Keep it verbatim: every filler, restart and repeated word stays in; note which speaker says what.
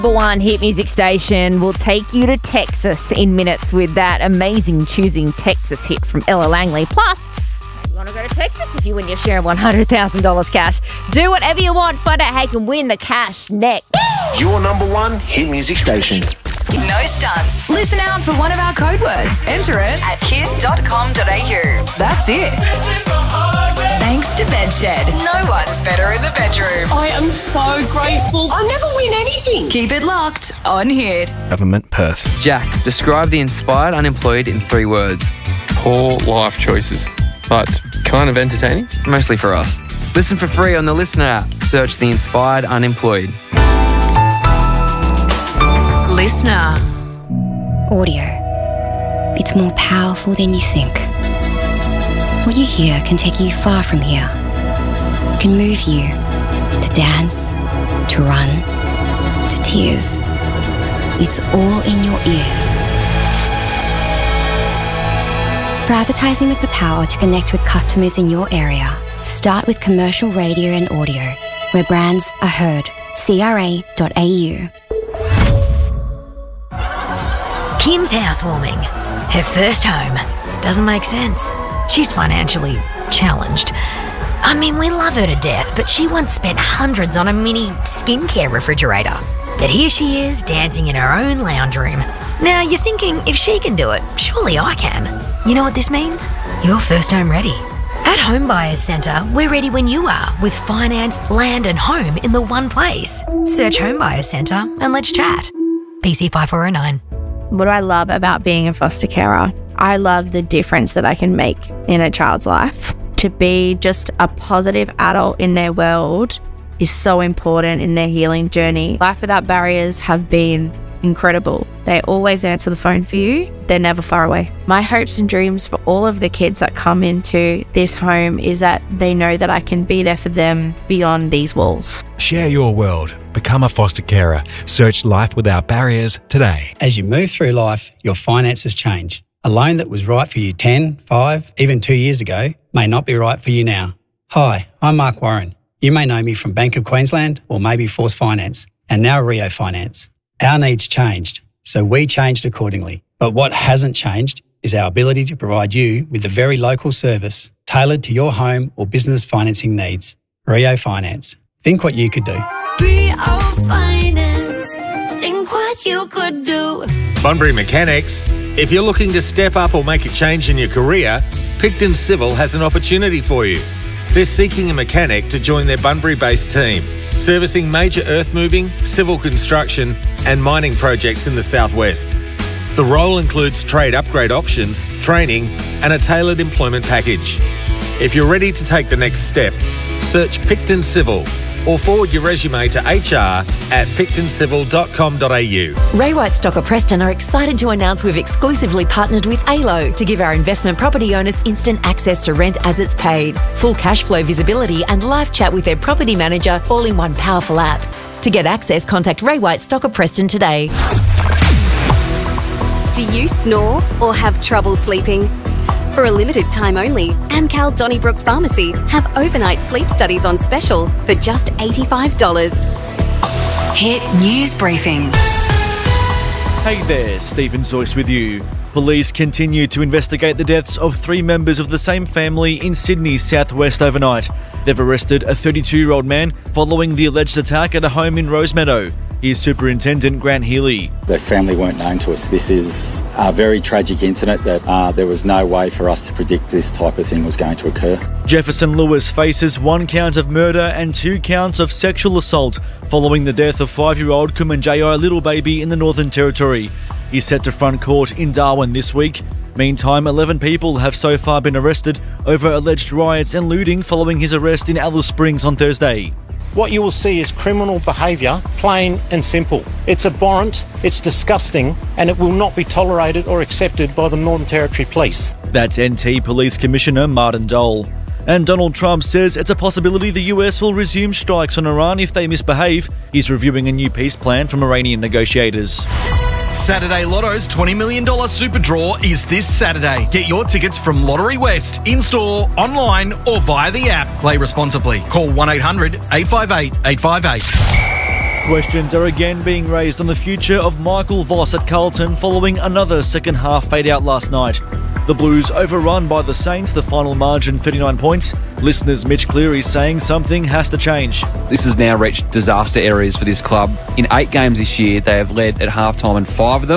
Speaker 1: Number one hit music station will take you to Texas in minutes with that amazing Choosing Texas hit from Ella Langley. Plus, you want to go to Texas if you win your share of one hundred thousand dollars cash. Do whatever you want. Find out how you can win the cash next.
Speaker 2: Your number one hit music station.
Speaker 3: No stunts. Listen out for one of our code words. Enter it at kid dot com dot a u. That's it. Thanks to Bedshed. No one's better in the bedroom.
Speaker 4: I am so grateful. I never win anything.
Speaker 3: Keep it locked on Hit.
Speaker 5: Government Perth.
Speaker 6: Jack, describe the inspired unemployed in three words.
Speaker 7: Poor life choices, but kind of entertaining.
Speaker 6: Mostly for us. Listen for free on the Listener app. Search the inspired unemployed.
Speaker 3: Listener.
Speaker 8: Audio. It's more powerful than you think. What you hear can take you far from here. It can move you to dance, to run, to tears. It's all in your ears. For advertising with the power to connect with customers in your area, start with commercial radio and audio, where brands are heard. C R A dot A U.
Speaker 9: Kim's housewarming. Her first home. Doesn't make sense. She's financially challenged. I mean, we love her to death, but she once spent hundreds on a mini skincare refrigerator. But here she is, dancing in her own lounge room. Now, you're thinking, if she can do it, surely I can. You know what this means? You're first home ready. At Home Buyers Centre, we're ready when you are, with finance, land and home in the one place. Search Home Buyers Centre and let's chat. P C five four oh nine.
Speaker 10: What do I love about being a foster carer? I love the difference that I can make in a child's life. To be just a positive adult in their world is so important in their healing journey. Life Without Barriers have been incredible. They always answer the phone for you. They're never far away. My hopes and dreams for all of the kids that come into this home is that they know that I can be there for them beyond these walls.
Speaker 5: Share your world. Become a foster carer. Search Life Without Barriers today.
Speaker 11: As you move through life, your finances change. A loan that was right for you ten, five, even two years ago may not be right for you now. Hi, I'm Mark Warren. You may know me from Bank of Queensland or maybe Force Finance and now Rio Finance. Our needs changed, so we changed accordingly. But what hasn't changed is our ability to provide you with a very local service tailored to your home or business financing needs. Rio Finance. Think what you could do.
Speaker 12: Rio Finance. Think what you could do.
Speaker 13: Bunbury Mechanics. If you're looking to step up or make a change in your career, Picton Civil has an opportunity for you. They're seeking a mechanic to join their Bunbury-based team, servicing major earth-moving, civil construction and mining projects in the southwest. The role includes trade upgrade options, training and a tailored employment package. If you're ready to take the next step, search Picton Civil or forward your resume to H R at picton civil dot com dot a u.
Speaker 14: Ray White Stocker Preston are excited to announce we've exclusively partnered with A L O to give our investment property owners instant access to rent as it's paid, full cash flow visibility and live chat with their property manager all in one powerful app. To get access, contact Ray White Stocker Preston today.
Speaker 15: Do you snore or have trouble sleeping? For a limited time only, Amcal Donnybrook Pharmacy have overnight sleep studies on special for just eighty-five dollars.
Speaker 3: Hit News Briefing.
Speaker 16: Hey there, Stephen Zoyce with you. Police continue to investigate the deaths of three members of the same family in Sydney's southwest overnight. They've arrested a thirty-two-year-old man following the alleged attack at a home in Rosemeadow. Here's Superintendent Grant Healy.
Speaker 17: Their family weren't known to us. This is a very tragic incident that uh, there was no way for us to predict this type of thing was going to occur.
Speaker 16: Jefferson Lewis faces one count of murder and two counts of sexual assault following the death of five-year-old Kumanjayi Little Baby in the Northern Territory. He's set to front court in Darwin this week. Meantime, eleven people have so far been arrested over alleged riots and looting following his arrest in Alice Springs on Thursday.
Speaker 18: What you will see is criminal behaviour, plain and simple. It's abhorrent, it's disgusting, and it will not be tolerated or accepted by the Northern Territory Police.
Speaker 16: That's N T Police Commissioner Martin Dole. And Donald Trump says it's a possibility the U S will resume strikes on Iran if they misbehave. He's reviewing a new peace plan from Iranian negotiators.
Speaker 19: Saturday Lotto's twenty million dollars Super Draw is this Saturday. Get your tickets from Lottery West, in-store, online or via the app. Play responsibly. Call one eight hundred eight five eight eight five eight.
Speaker 16: Questions are again being raised on the future of Michael Voss at Carlton following another second half fade out last night. The Blues overrun by the Saints, the final margin thirty-nine points. Listeners Mitch Cleary saying something has to change.
Speaker 20: This has now reached disaster areas for this club. In eight games this year, they have led at halftime in five of them.